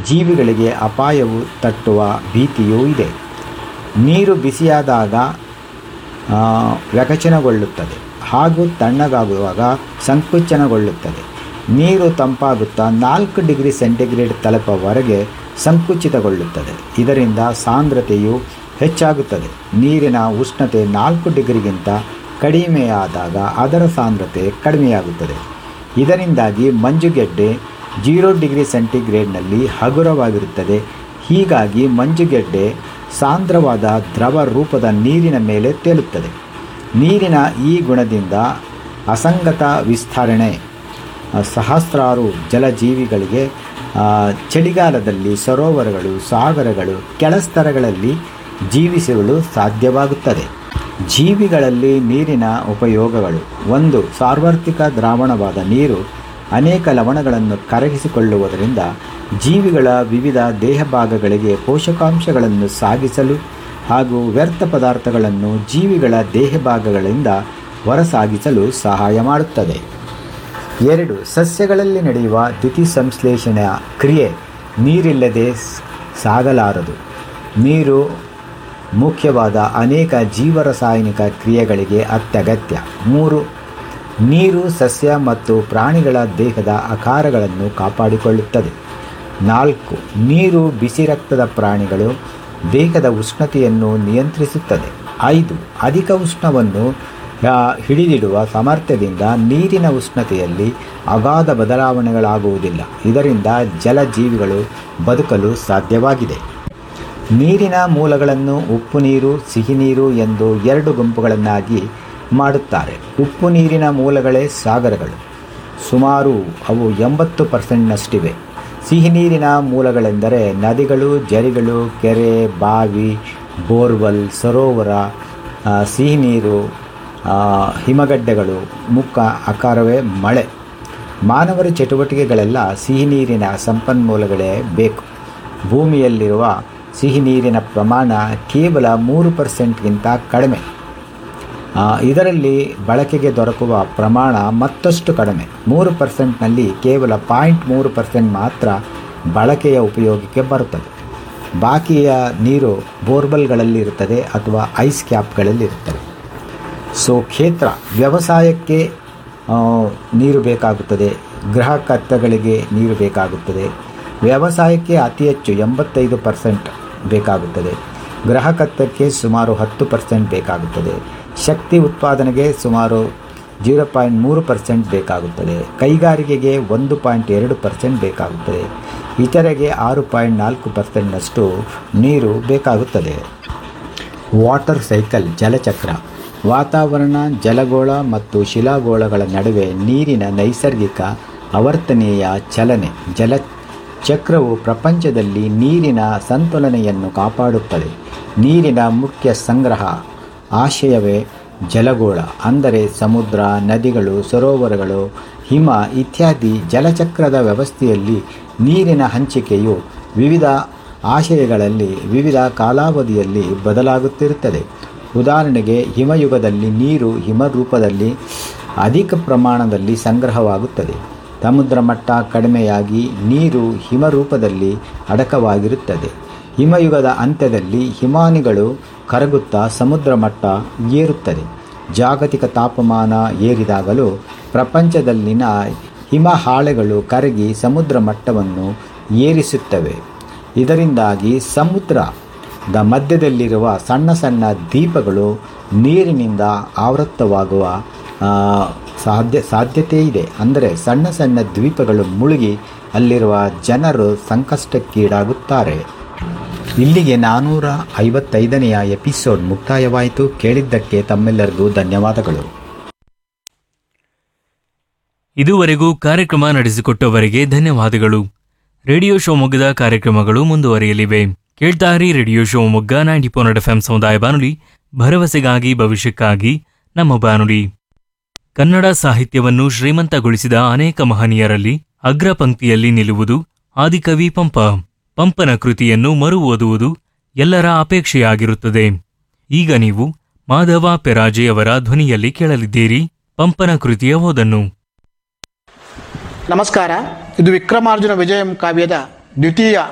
ಜೀವಿಗಳಿಗೆ ಅಪಾಯವು ತಟ್ಟುವ ಭೀತಿಯೂ ಇದೆ. ನೀರು ಬಿಸಿಯಾದಾಗ ವ್ಯಕಚನಗೊಳ್ಳುತ್ತದೆ ಹಾಗೂ ತಣ್ಣಗಾಗುವಾಗ ಸಂಕುಚನಗೊಳ್ಳುತ್ತದೆ. ನೀರು ತಂಪಾಗುತ್ತಾ 4 ಡಿಗ್ರಿ ಸೆಂಟಿಗ್ರೇಡ್ ತಲುಪುವವರೆಗೆ ಸಂಕುಚಿತಗೊಳ್ಳುತ್ತದೆ. ಇದರಿಂದ ಸಾಂದ್ರತೆಯು ಹೆಚ್ಚಾಗುತ್ತದೆ. ನೀರಿನ ಉಷ್ಣತೆ 4 ಡಿಗ್ರಿಗಿಂತ ಕಡಿಮೆಯಾದಾಗ ಅದರ ಸಾಂದ್ರತೆ ಕಡಿಮೆಯಾಗುತ್ತದೆ. ಇದರಿಂದಾಗಿ ಮಂಜುಗೆಡ್ಡೆ 0 ಡಿಗ್ರಿ ಸೆಂಟಿಗ್ರೇಡ್ನಲ್ಲಿ ಹಗುರವಾಗಿರುತ್ತದೆ. ಹೀಗಾಗಿ ಮಂಜುಗೆಡ್ಡೆ ಸಾಂದ್ರವಾದ ದ್ರವ ರೂಪದ ನೀರಿನ ಮೇಲೆ ತೇಲುತ್ತದೆ. ನೀರಿನ ಈ ಗುಣದಿಂದ ಅಸಂಗತ ವಿಸ್ತರಣೆ ಸಹಸ್ರಾರು ಜಲಜೀವಿಗಳಿಗೆ ಚಳಿಗಾಲದಲ್ಲಿ ಸರೋವರಗಳು, ಸಾಗರಗಳು, ಕೆಳಸ್ತರಗಳಲ್ಲಿ ಜೀವಿಸಲು ಸಾಧ್ಯವಾಗುತ್ತದೆ. ಜೀವಿಗಳಲ್ಲಿ ನೀರಿನ ಉಪಯೋಗಗಳು: 1. ಸಾರ್ವತ್ರಿಕ ದ್ರಾವಣವಾದ ನೀರು ಅನೇಕ ಲವಣಗಳನ್ನು ಕರಗಿಸಿಕೊಳ್ಳುವುದರಿಂದ ಜೀವಿಗಳ ವಿವಿಧ ದೇಹ ಭಾಗಗಳಿಗೆ ಪೋಷಕಾಂಶಗಳನ್ನು ಸಾಗಿಸಲು ಹಾಗೂ ವ್ಯರ್ಥ ಪದಾರ್ಥಗಳನ್ನು ಜೀವಿಗಳ ದೇಹ ಭಾಗಗಳಿಂದ ಹೊರಸಾಗಿಸಲು ಸಹಾಯ ಮಾಡುತ್ತದೆ. 2. ಸಸ್ಯಗಳಲ್ಲಿ ನಡೆಯುವ ದ್ಯುತಿಸಂಶ್ಲೇಷಣೆಯ ಕ್ರಿಯೆ ನೀರಿಲ್ಲದೆ ಸಾಗಲಾರದು. ನೀರು ಮುಖ್ಯವಾದ ಅನೇಕ ಜೀವರಾಸಾಯನಿಕ ಕ್ರಿಯೆಗಳಿಗೆ ಅತ್ಯಗತ್ಯ. 3. ನೀರು ಸಸ್ಯ ಮತ್ತು ಪ್ರಾಣಿಗಳ ದೇಹದ ಆಕಾರಗಳನ್ನು ಕಾಪಾಡಿಕೊಳ್ಳುತ್ತದೆ. 4. ನೀರು ಬಿಸಿ ರಕ್ತದ ಪ್ರಾಣಿಗಳು ದೇಹದ ಉಷ್ಣತೆಯನ್ನು ನಿಯಂತ್ರಿಸುತ್ತದೆ. 5. ಅಧಿಕ ಉಷ್ಣವನ್ನು ಹಿಡಿದಿಡುವ ಸಾಮರ್ಥ್ಯದಿಂದ ನೀರಿನ ಉಷ್ಣತೆಯಲ್ಲಿ ಅಗಾಧ ಬದಲಾವಣೆಗಳಾಗುವುದಿಲ್ಲ. ಇದರಿಂದ ಜಲಜೀವಿಗಳು ಬದುಕಲು ಸಾಧ್ಯವಾಗಿದೆ. ನೀರಿನ ಮೂಲಗಳನ್ನು ಉಪ್ಪು ನೀರು, ಸಿಹಿ ನೀರು ಎಂದು 2 ಗುಂಪುಗಳನ್ನಾಗಿ ಮಾಡುತ್ತಾರೆ. ಉಪ್ಪು ನೀರಿನ ಮೂಲಗಳೇ ಸಾಗರಗಳು. ಸುಮಾರು ಅವು 80%ನಷ್ಟಿವೆ. ಸಿಹಿ ನೀರಿನ ಮೂಲಗಳೆಂದರೆ ನದಿಗಳು, ಝರಿಗಳು, ಕೆರೆ, ಬಾವಿ, ಬೋರ್ವೆಲ್, ಸರೋವರ, ಸಿಹಿ ನೀರು, ಹಿಮಗಡ್ಡೆಗಳು, ಮುಖ್ಯ ಆಕಾರವೇ ಮಳೆ. ಮಾನವರ ಚಟುವಟಿಕೆಗಳೆಲ್ಲ ಸಿಹಿ ನೀರಿನ ಸಂಪನ್ಮೂಲಗಳೇ ಬೇಕು. ಭೂಮಿಯಲ್ಲಿರುವ ಸಿಹಿ ನೀರಿನ ಪ್ರಮಾಣ ಕೇವಲ 3%ಗಿಂತ ಕಡಿಮೆ. ಇದರಲ್ಲಿ ಬಳಕೆಗೆ ದೊರಕುವ ಪ್ರಮಾಣ ಮತ್ತಷ್ಟು ಕಡಿಮೆ. 3%ನಲ್ಲಿ ಕೇವಲ 0.3% ಮಾತ್ರ ಬಳಕೆಯ ಉಪಯೋಗಕ್ಕೆ ಬರುತ್ತದೆ. ಬಾಕಿಯ ನೀರು ಬೋರ್ವೆಲ್ಗಳಲ್ಲಿರುತ್ತದೆ ಅಥವಾ ಐಸ್ ಕ್ಯಾಪ್ಗಳಲ್ಲಿರುತ್ತವೆ. ಕ್ಷೇತ್ರ ವ್ಯವಸಾಯಕ್ಕೆ ನೀರು ಬೇಕಾಗುತ್ತದೆ. ಗೃಹ ಕತ್ತಗಳಿಗೆ ನೀರು ಬೇಕಾಗುತ್ತದೆ. ವ್ಯವಸಾಯಕ್ಕೆ ಅತಿ ಹೆಚ್ಚು 85% ಬೇಕಾಗುತ್ತದೆ. ಗೃಹ ಕತ್ತಕ್ಕೆ ಸುಮಾರು 10% ಬೇಕಾಗುತ್ತದೆ. ಶಕ್ತಿ ಉತ್ಪಾದನೆಗೆ ಸುಮಾರು 0.3% ಬೇಕಾಗುತ್ತದೆ. ಕೈಗಾರಿಕೆಗೆ 1.2% ಬೇಕಾಗುತ್ತದೆ. ಇತರೆಗೆ 6.4%ನಷ್ಟು ನೀರು ಬೇಕಾಗುತ್ತದೆ. ವಾಟರ್ ಸೈಕಲ್ ಜಲಚಕ್ರ ವಾತಾವರಣ, ಜಲಗೋಳ ಮತ್ತು ಶಿಲಾಗೋಳಗಳ ನಡುವೆ ನೀರಿನ ನೈಸರ್ಗಿಕ ಆವರ್ತನೀಯ ಚಲನೆ. ಜಲಚಕ್ರವು ಪ್ರಪಂಚದಲ್ಲಿ ನೀರಿನ ಸಂತುಲನೆಯನ್ನು ಕಾಪಾಡುತ್ತದೆ. ನೀರಿನ ಮುಖ್ಯ ಸಂಗ್ರಹ ಆಶಯವೇ ಜಲಗೋಳ, ಅಂದರೆ ಸಮುದ್ರ, ನದಿಗಳು, ಸರೋವರಗಳು, ಹಿಮ ಇತ್ಯಾದಿ. ಜಲಚಕ್ರದ ವ್ಯವಸ್ಥೆಯಲ್ಲಿ ನೀರಿನ ಹಂಚಿಕೆಯು ವಿವಿಧ ಆಶಯಗಳಲ್ಲಿ ವಿವಿಧ ಕಾಲಾವಧಿಯಲ್ಲಿ ಬದಲಾಗುತ್ತಿರುತ್ತದೆ. ಉದಾಹರಣೆಗೆ, ಹಿಮಯುಗದಲ್ಲಿ ನೀರು ಹಿಮರೂಪದಲ್ಲಿ ಅಧಿಕ ಪ್ರಮಾಣದಲ್ಲಿ ಸಂಗ್ರಹವಾಗುತ್ತದೆ. ಸಮುದ್ರ ಮಟ್ಟ ಕಡಿಮೆಯಾಗಿ ನೀರು ಹಿಮರೂಪದಲ್ಲಿ ಅಡಕವಾಗಿರುತ್ತದೆ. ಹಿಮಯುಗದ ಅಂತ್ಯದಲ್ಲಿ ಹಿಮಾನಿಗಳು ಕರಗುತ್ತಾ ಸಮುದ್ರ ಮಟ್ಟ ಏರುತ್ತದೆ. ಜಾಗತಿಕ ತಾಪಮಾನ ಏರಿದಾಗಲೂ ಪ್ರಪಂಚದಲ್ಲಿನ ಹಿಮಹಾಳೆಗಳು ಕರಗಿ ಸಮುದ್ರ ಮಟ್ಟವನ್ನು ಏರಿಸುತ್ತವೆ. ಇದರಿಂದಾಗಿ ಸಮುದ್ರದ ಮಧ್ಯದಲ್ಲಿರುವ ಸಣ್ಣ ಸಣ್ಣ ದ್ವೀಪಗಳು ನೀರಿನಿಂದ ಆವೃತವಾಗುವ ಸಾಧ್ಯತೆ ಇದೆ. ಅಂದರೆ ಸಣ್ಣ ಸಣ್ಣ ದ್ವೀಪಗಳು ಮುಳುಗಿ ಅಲ್ಲಿರುವ ಜನರು ಸಂಕಷ್ಟಕ್ಕೀಡಾಗುತ್ತಾರೆ. ಇಲ್ಲಿಗೆ 455ನೆಯ ಎಪಿಸೋಡ್ ಮುಕ್ತಾಯವಾಯಿತು. ಕೇಳಿದ್ದಕ್ಕೆ ತಮ್ಮೆಲ್ಲರಿಗೂ ಧನ್ಯವಾದಗಳು. ಇದುವರೆಗೂ ಕಾರ್ಯಕ್ರಮ ನಡೆಸಿಕೊಟ್ಟವರಿಗೆ ಧನ್ಯವಾದಗಳು. ರೇಡಿಯೋ ಶಿವಮೊಗ್ಗದ ಕಾರ್ಯಕ್ರಮಗಳು ಮುಂದುವರಿಯಲಿವೆ. ಕೇಳ್ತಾರಿ ರೇಡಿಯೋ ಶಿವಮೊಗ್ಗ 90.4 FM ಸಮುದಾಯ ಬಾನುಲಿ, ಭರವಸೆಗಾಗಿ ಭವಿಷ್ಯಕ್ಕಾಗಿ ನಮ್ಮ ಬಾನುಲಿ. ಕನ್ನಡ ಸಾಹಿತ್ಯವನ್ನು ಶ್ರೀಮಂತಗೊಳಿಸಿದ ಅನೇಕ ಮಹನೀಯರಲ್ಲಿ ಅಗ್ರ ಪಂಕ್ತಿಯಲ್ಲಿ ನಿಲ್ಲುವುದು ಆದಿಕವಿ ಪಂಪ. ಪಂಪನ ಕೃತಿಯನ್ನು ಮರು ಓದುವುದು ಎಲ್ಲರ ಅಪೇಕ್ಷೆಯಾಗಿರುತ್ತದೆ. ಈಗ ನೀವು ಮಾಧವ ಪೆರಾಜೆಯವರ ಧ್ವನಿಯಲ್ಲಿ ಕೇಳಲಿದ್ದೀರಿ ಪಂಪನ ಕೃತಿಯ ಓದನ್ನು. ನಮಸ್ಕಾರ. ಇದು ವಿಕ್ರಮಾರ್ಜುನ ವಿಜಯಂ ಕಾವ್ಯದ ದ್ವಿತೀಯ